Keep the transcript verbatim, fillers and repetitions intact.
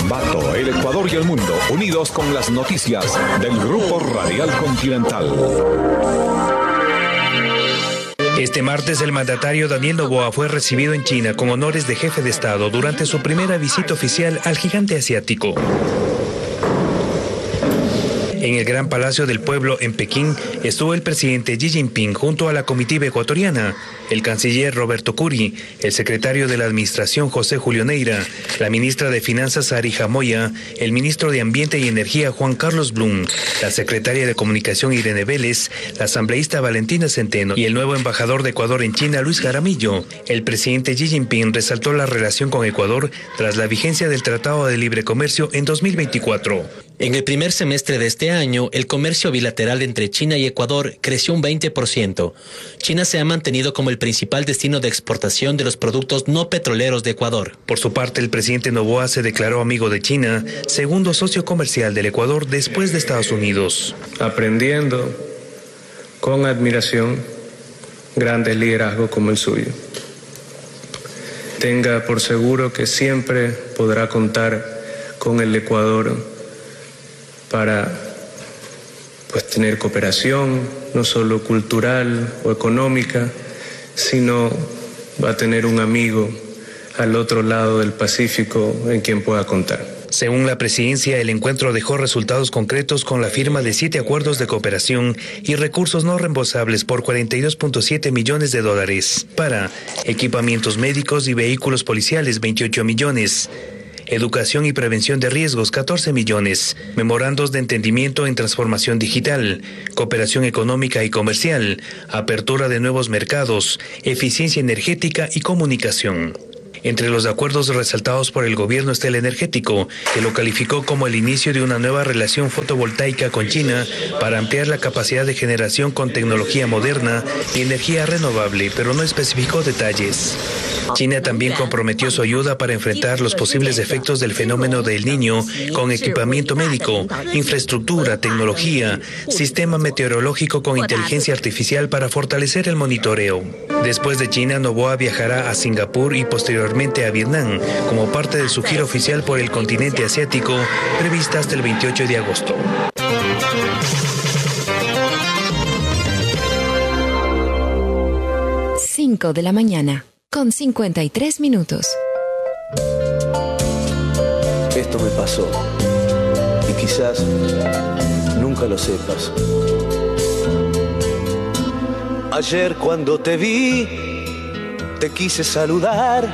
Ambato, el Ecuador y el mundo, unidos con las noticias del Grupo Radial Continental. Este martes, el mandatario Daniel Noboa fue recibido en China con honores de jefe de Estado durante su primera visita oficial al gigante asiático. En el Gran Palacio del Pueblo, en Pekín, estuvo el presidente Xi Jinping junto a la comitiva ecuatoriana, el canciller Roberto Curi, el secretario de la Administración José Julio Neira, la ministra de Finanzas Arija Moya, el ministro de Ambiente y Energía Juan Carlos Blum, la secretaria de Comunicación Irene Vélez, la asambleísta Valentina Centeno y el nuevo embajador de Ecuador en China, Luis Jaramillo. El presidente Xi Jinping resaltó la relación con Ecuador tras la vigencia del Tratado de Libre Comercio en dos mil veinticuatro. En el primer semestre de este año, el comercio bilateral entre China y Ecuador creció un veinte por ciento. China se ha mantenido como el principal destino de exportación de los productos no petroleros de Ecuador. Por su parte, el presidente Noboa se declaró amigo de China, segundo socio comercial del Ecuador después de Estados Unidos. Aprendiendo con admiración grandes liderazgos como el suyo. Tenga por seguro que siempre podrá contar con el Ecuador para pues tener cooperación, no solo cultural o económica, sino va a tener un amigo al otro lado del Pacífico en quien pueda contar. Según la presidencia, el encuentro dejó resultados concretos con la firma de siete acuerdos de cooperación y recursos no reembolsables por cuarenta y dos punto siete millones de dólares. Para equipamientos médicos y vehículos policiales, veintiocho millones. Educación y prevención de riesgos, catorce millones. Memorandos de entendimiento en transformación digital, cooperación económica y comercial, apertura de nuevos mercados, eficiencia energética y comunicación. Entre los acuerdos resaltados por el gobierno está el energético, que lo calificó como el inicio de una nueva relación fotovoltaica con China para ampliar la capacidad de generación con tecnología moderna y energía renovable, pero no especificó detalles. China también comprometió su ayuda para enfrentar los posibles efectos del fenómeno del Niño con equipamiento médico, infraestructura, tecnología, sistema meteorológico con inteligencia artificial para fortalecer el monitoreo. Después de China, Noboa viajará a Singapur y posteriormente a Vietnam como parte de su gira oficial por el continente asiático prevista hasta el veintiocho de agosto. cinco de la mañana, con cincuenta y tres minutos. Esto me pasó y quizás nunca lo sepas. Ayer cuando te vi, te quise saludar